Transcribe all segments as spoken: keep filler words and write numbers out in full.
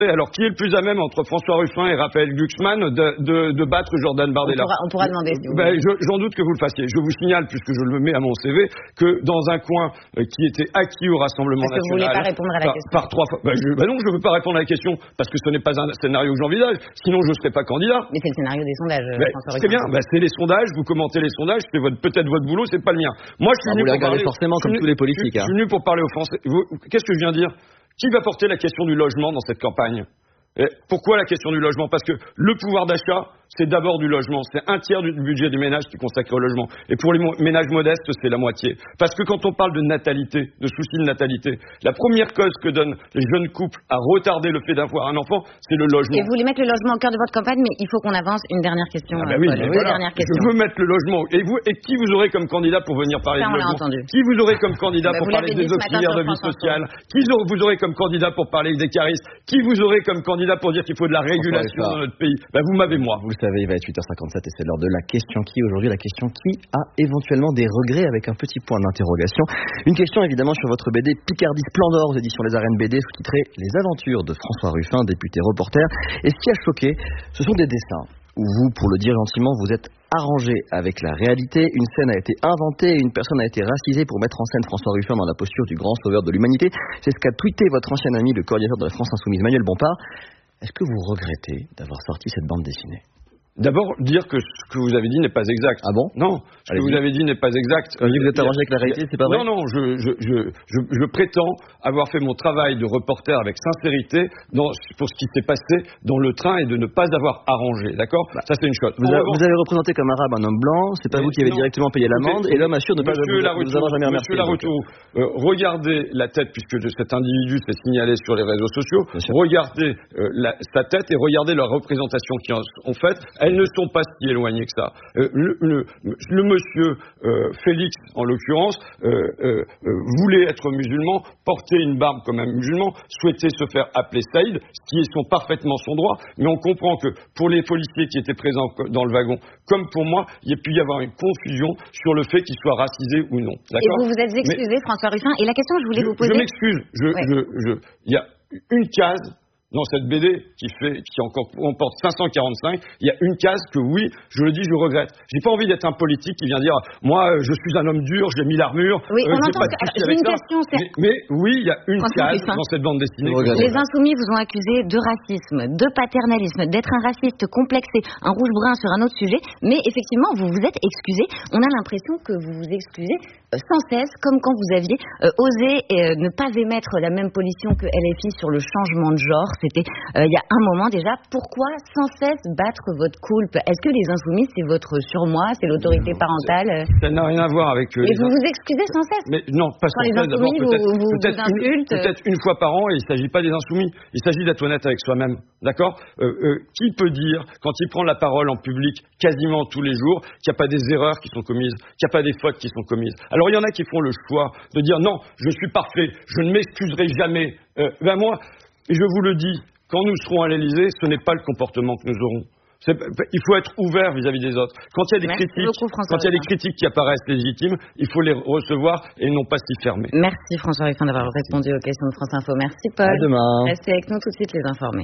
Alors, qui est le plus à même entre François Ruffin et Raphaël Glucksmann de, de, de battre Jordan Bardella? On pourra, on pourra demander. Si vous ben, je, j'en doute que vous le fassiez. Je vous signale, puisque je le mets à mon C V, que dans un coin euh, qui était acquis au Rassemblement parce que national... vous voulez pas répondre à la par, question. Par trois fois... Ben, je, ben non, je ne veux pas répondre à la question, parce que ce n'est pas un scénario que j'envisage. Sinon, je ne serais pas candidat. Mais c'est le scénario des sondages, ben, François C'est Ruffin. bien, ben, c'est les sondages, vous commentez les sondages, c'est votre, peut-être votre boulot, c'est pas le mien. Moi, je suis ah, venu vous les pour regardez parler... forcément comme tous les politiques. Je, hein. je suis venu pour parler aux Français. Vous, qu'est-ce que je viens de dire? Qui va porter la question du logement dans cette campagne? Et pourquoi la question du logement? Parce que le pouvoir d'achat, c'est d'abord du logement. C'est un tiers du budget des ménages qui est consacré au logement. Et pour les mo- ménages modestes, c'est la moitié. Parce que quand on parle de natalité, de souci de natalité, la première cause que donnent les jeunes couples à retarder le fait d'avoir un enfant, c'est le logement. Et vous voulez mettre le logement au cœur de votre campagne, mais il faut qu'on avance. Une dernière question. Ah bah oui, Paul, mais deux voilà. dernières questions. Je veux mettre le logement. Et vous, et qui vous aurez comme candidat pour venir parler Ça, de on l'a logement? entendu. Qui vous aurez comme candidat Bah, pour vous parler l'avez des dit ce matin auxiliaires sur de vie France sociale? Qui vous aurez comme candidat pour parler des caristes? Qui vous aurez comme candidat pour dire qu'il faut de la régulation dans notre pays? Ben, vous m'avez moi. Vous le savez, il va être huit heures cinquante-sept et c'est l'heure de la question qui. Aujourd'hui, la question qui a éventuellement des regrets avec un petit point d'interrogation. Une question évidemment sur votre B D Picardie Splendor aux éditions Les Arènes B D, sous-titré Les aventures de François Ruffin, député reporter. Et ce qui a choqué, ce sont des dessins où vous, pour le dire gentiment, vous êtes arrangé avec la réalité. Une scène a été inventée et une personne a été racisée pour mettre en scène François Ruffin dans la posture du grand sauveur de l'humanité. C'est ce qu'a tweeté votre ancien ami, le coordinateur de la France Insoumise, Manuel Bompard. Est-ce que vous regrettez d'avoir sorti cette bande dessinée? D'abord, dire que ce que vous avez dit n'est pas exact. Ah bon? Non, ce Allez-y. que vous avez dit n'est pas exact. Quand vous êtes arrangé avec la réalité, c'est pas vrai? Non, non, je, je, je, je, je prétends avoir fait mon travail de reporter avec sincérité dans, pour ce qui s'est passé dans le train et de ne pas avoir arrangé, d'accord? bah, Ça, c'est une chose. Vous, a, vous avez représenté comme arabe un homme blanc, c'est pas vous qui avez non, directement payé l'amende, et l'homme assure ne pas vous, vous avoir jamais remercié. Monsieur Laroutourou, euh, regardez la tête, puisque cet individu s'est signalé sur les réseaux sociaux, regardez euh, la, sa tête et regardez la représentation qu'ils ont faite. Elles ne sont pas si éloignées que ça. Euh, le, le, le monsieur euh, Félix, en l'occurrence, euh, euh, euh, voulait être musulman, porter une barbe comme un musulman, souhaitait se faire appeler Saïd, ce qui est son, parfaitement son droit, mais on comprend que pour les policiers qui étaient présents dans le wagon, comme pour moi, il y a pu y avoir une confusion sur le fait qu'il soit racisé ou non. Et vous vous êtes excusé, mais, François Ruffin, et la question que je voulais je, vous poser... Je m'excuse, je, ouais. je, je, il y a une case dans cette B D qui fait, qui encore comporte cinq cent quarante-cinq, il y a une case que oui, je le dis, je regrette. J'ai pas envie d'être un politique qui vient dire, moi, je suis un homme dur, j'ai mis l'armure. Oui, euh, on entend. Pas de J'ai une ça. question. Mais, mais oui, il y a une François case Ruffin. dans cette bande dessinée. Les Insoumis vous ont accusé de racisme, de paternalisme, d'être un raciste complexé, un rouge-brun sur un autre sujet. Mais effectivement, vous vous êtes excusé. On a l'impression que vous vous excusez sans cesse, comme quand vous aviez euh, osé euh, ne pas émettre la même position que L F I sur le changement de genre. C'était euh, il y a un moment déjà. Pourquoi sans cesse battre votre coulpe? Est-ce que les Insoumis, c'est votre surmoi, c'est l'autorité parentale? Ça n'a rien à voir avec... Euh, Et vous vous excusez sans cesse? Mais non, parce quand les Insoumis vous, vous, vous peut-être insultent. Une, peut-être une fois par an, et il ne s'agit pas des Insoumis. Il s'agit d'être honnête avec soi-même. D'accord euh, euh, Qui peut dire, quand il prend la parole en public quasiment tous les jours, qu'il n'y a pas des erreurs qui sont commises, qu'il n'y a pas des fautes qui sont commises? Alors il y en a qui font le choix de dire non, je suis parfait, je ne m'excuserai jamais. Euh, ben moi, et je vous le dis, quand nous serons à l'Élysée, ce n'est pas le comportement que nous aurons. C'est, il faut être ouvert vis-à-vis des autres. Quand il y a des Merci critiques, beaucoup, quand il y a des critiques qui apparaissent légitimes, il faut les recevoir et non pas s'y fermer. Merci François Ruffin d'avoir répondu aux questions de France Info. Merci Paul. À demain. Restez avec nous tout de suite les informés.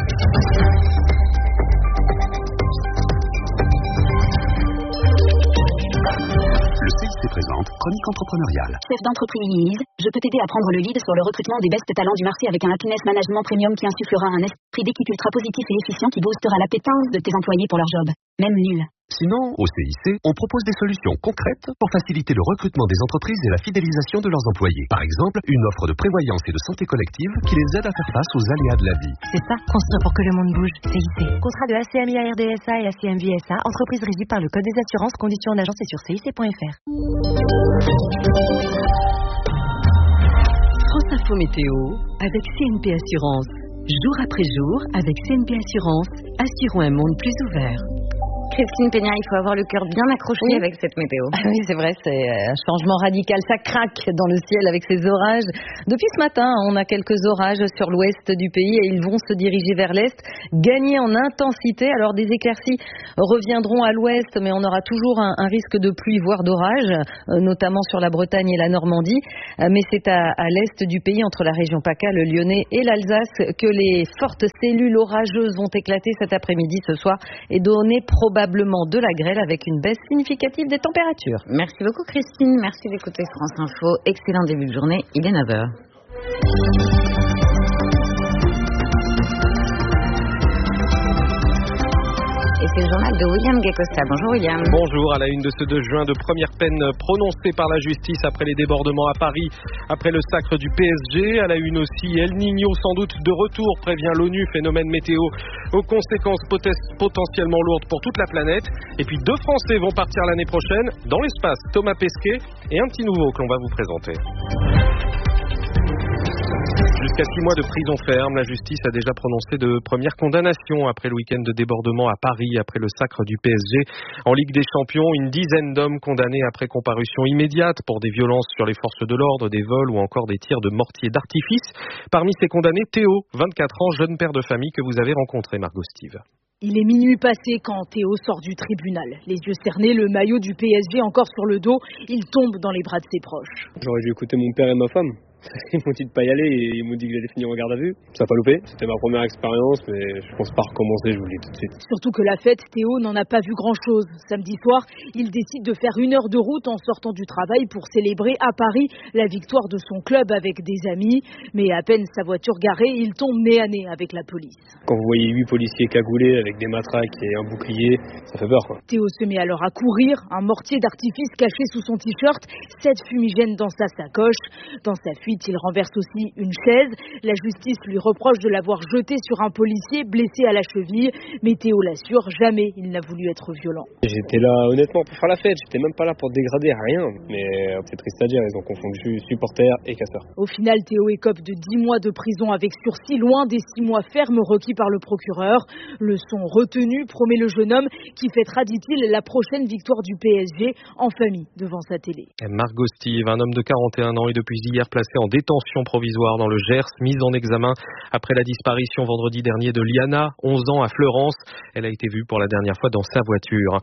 Le C I C présente Chronique entrepreneuriale. Chef d'entreprise, je peux t'aider à prendre le lead sur le recrutement des best talents du marché avec un happiness management premium qui insufflera un esprit d'équipe ultra positif et efficient qui boostera la pétence de tes employés pour leur job, même nul. Sinon, au C I C, on propose des solutions concrètes pour faciliter le recrutement des entreprises et la fidélisation de leurs employés. Par exemple, une offre de prévoyance et de santé collective qui les aide à faire face aux aléas de la vie. C'est ça, construire pour que le monde bouge, C I C. Contrat de A C M I A R D S A et A C M V S A, entreprise régie par le Code des assurances, conditions en agence et sur C I C point F R. France Info Météo avec C N P Assurance. Jour après jour, avec C N P Assurance, assurons un monde plus ouvert. Christine Peña, il faut avoir le cœur bien accroché oui. avec cette météo. Ah oui, c'est vrai, c'est un changement radical. Ça craque dans le ciel avec ces orages. Depuis ce matin, on a quelques orages sur l'ouest du pays et ils vont se diriger vers l'est, gagner en intensité. Alors des éclaircies reviendront à l'ouest, mais on aura toujours un, un risque de pluie, voire d'orage, euh, notamment sur la Bretagne et la Normandie. Euh, mais c'est à, à l'est du pays, entre la région PACA, le Lyonnais et l'Alsace, que les fortes cellules orageuses vont éclater cet après-midi, ce soir, et donner probablement de la grêle avec une baisse significative des températures. Merci beaucoup Christine, merci d'écouter France Info. Excellent début de journée, il est neuf heures. Et c'est le journal de William Guecosta. Bonjour William. Bonjour. À la une de ce deux juin, de première peine prononcée par la justice après les débordements à Paris, après le sacre du P S G. À la une aussi, El Niño sans doute de retour, prévient l'ONU, phénomène météo aux conséquences potentiellement lourdes pour toute la planète. Et puis deux Français vont partir l'année prochaine dans l'espace, Thomas Pesquet et un petit nouveau que l'on va vous présenter. Jusqu'à six mois de prison ferme, la justice a déjà prononcé de premières condamnations après le week-end de débordement à Paris, après le sacre du P S G. En Ligue des Champions, une dizaine d'hommes condamnés après comparution immédiate pour des violences sur les forces de l'ordre, des vols ou encore des tirs de mortier d'artifice. Parmi ces condamnés, Théo, vingt-quatre ans, jeune père de famille que vous avez rencontré, Margot Steve. Il est minuit passé quand Théo sort du tribunal. Les yeux cernés, le maillot du P S G encore sur le dos, il tombe dans les bras de ses proches. J'aurais dû écouter mon père et ma femme. Ils m'ont dit de pas y aller et ils m'ont dit que j'allais finir en garde à vue. Ça n'a pas loupé. C'était ma première expérience, mais je pense pas recommencer, je vous le dis tout de suite. Surtout que la fête, Théo n'en a pas vu grand-chose. Samedi soir, il décide de faire une heure de route en sortant du travail pour célébrer à Paris la victoire de son club avec des amis. Mais à peine sa voiture garée, il tombe nez à nez avec la police. Quand vous voyez huit policiers cagoulés avec des matraques et un bouclier, ça fait peur, quoi. Théo se met alors à courir, un mortier d'artifice caché sous son t-shirt, sept fumigènes dans sa sacoche. Dans sa fuite, il renverse aussi une chaise. La justice lui reproche de l'avoir jeté sur un policier blessé à la cheville. Mais Théo l'assure, jamais il n'a voulu être violent. J'étais là honnêtement pour faire la fête, j'étais même pas là pour dégrader, rien. Mais c'est triste à dire, ils ont confondu supporters et casseurs. Au final, Théo écope de dix mois de prison avec sursis, loin des six mois fermes requis par le procureur. Leçon retenue, promet le jeune homme, qui fêtera, dit-il, la prochaine victoire du P S G en famille devant sa télé. Margot Steve, un homme de quarante et un ans, est depuis hier placé en détention provisoire dans le Gers, mise en examen après la disparition vendredi dernier de Liana, onze ans, à Fleurance. Elle a été vue pour la dernière fois dans sa voiture.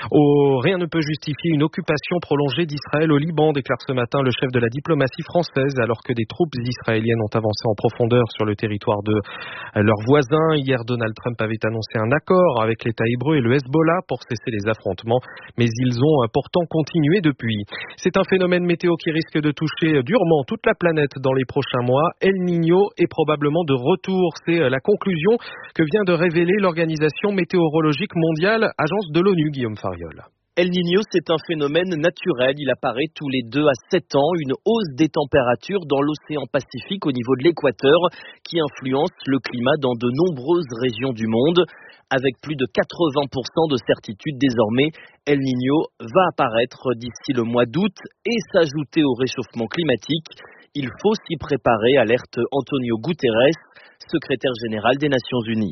Oh, rien ne peut justifier une occupation prolongée d'Israël au Liban, déclare ce matin le chef de la diplomatie française, alors que des troupes israéliennes ont avancé en profondeur sur le territoire de leurs voisins. Hier, Donald Trump avait annoncé un accord avec l'État hébreu et le Hezbollah pour cesser les affrontements, mais ils ont pourtant continué depuis. C'est un phénomène météo qui risque de toucher durement toute la planète dans les prochains mois. El Niño est probablement de retour. C'est la conclusion que vient de révéler l'Organisation météorologique mondiale, agence de l'ONU, Guillaume Fariol. El Niño, c'est un phénomène naturel. Il apparaît tous les deux à sept ans. Une hausse des températures dans l'océan Pacifique au niveau de l'équateur qui influence le climat dans de nombreuses régions du monde. Avec plus de quatre-vingts pour cent de certitude désormais, El Niño va apparaître d'ici le mois d'août et s'ajouter au réchauffement climatique. Il faut s'y préparer, alerte Antonio Guterres, secrétaire général des Nations Unies.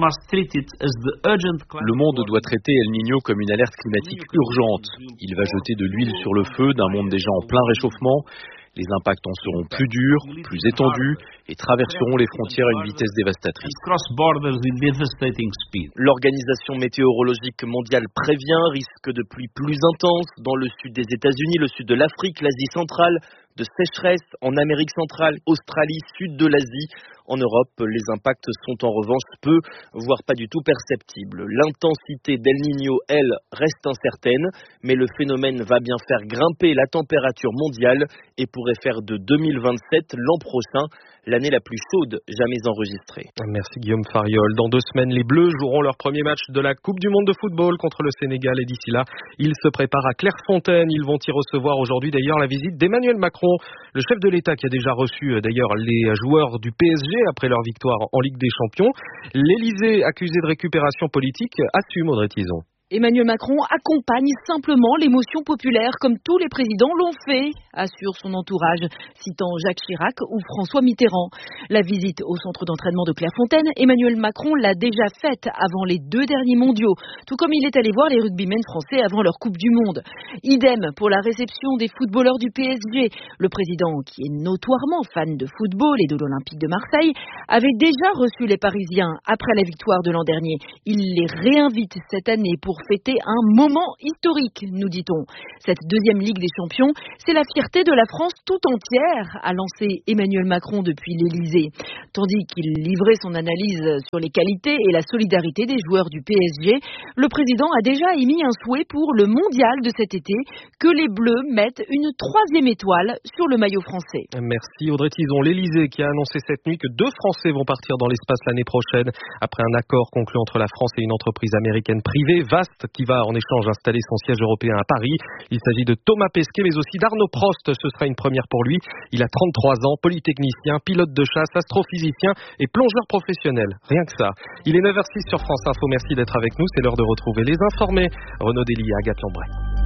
Le monde doit traiter El Niño comme une alerte climatique urgente. Il va jeter de l'huile sur le feu d'un monde déjà en plein réchauffement. Les impacts en seront plus durs, plus étendus et traverseront les frontières à une vitesse dévastatrice. L'Organisation météorologique mondiale prévient risque de pluies plus intenses dans le sud des États-Unis, le sud de l'Afrique, l'Asie centrale, de sécheresse en Amérique centrale, Australie, sud de l'Asie. En Europe, les impacts sont en revanche peu, voire pas du tout perceptibles. L'intensité d'El Niño, elle, reste incertaine, mais le phénomène va bien faire grimper la température mondiale et pourrait faire de deux mille vingt-sept l'an prochain l'année la plus chaude jamais enregistrée. Merci Guillaume Fariol. Dans deux semaines, les Bleus joueront leur premier match de la Coupe du Monde de football contre le Sénégal et d'ici là, ils se préparent à Clairefontaine. Ils vont y recevoir aujourd'hui d'ailleurs la visite d'Emmanuel Macron, le chef de l'État qui a déjà reçu d'ailleurs les joueurs du P S G après leur victoire en Ligue des Champions. L'Élysée, accusé de récupération politique, assume, Audrey Tison. Emmanuel Macron accompagne simplement l'émotion populaire comme tous les présidents l'ont fait, assure son entourage, citant Jacques Chirac ou François Mitterrand. La visite au centre d'entraînement de Clairefontaine, Emmanuel Macron l'a déjà faite avant les deux derniers mondiaux, tout comme il est allé voir les rugbymen français avant leur Coupe du Monde. Idem pour la réception des footballeurs du P S G. Le président, qui est notoirement fan de football et de l'Olympique de Marseille, avait déjà reçu les Parisiens après la victoire de l'an dernier. Il les réinvite cette année pour fêter un moment historique, nous dit-on. Cette deuxième Ligue des Champions, c'est la fierté de la France tout entière, a lancé Emmanuel Macron depuis l'Élysée. Tandis qu'il livrait son analyse sur les qualités et la solidarité des joueurs du P S G, le président a déjà émis un souhait pour le mondial de cet été, que les Bleus mettent une troisième étoile sur le maillot français. Merci Audrey Tison. L'Élysée qui a annoncé cette nuit que deux Français vont partir dans l'espace l'année prochaine après un accord conclu entre la France et une entreprise américaine privée, Vast, qui va en échange installer son siège européen à Paris. Il s'agit de Thomas Pesquet, mais aussi d'Arnaud Prost. Ce sera une première pour lui. Il a trente-trois ans, polytechnicien, pilote de chasse, astrophysicien et plongeur professionnel. Rien que ça. Il est neuf heures six sur France Info. Merci d'être avec nous. C'est l'heure de retrouver les informés. Renaud Délier, Agathe Lambray.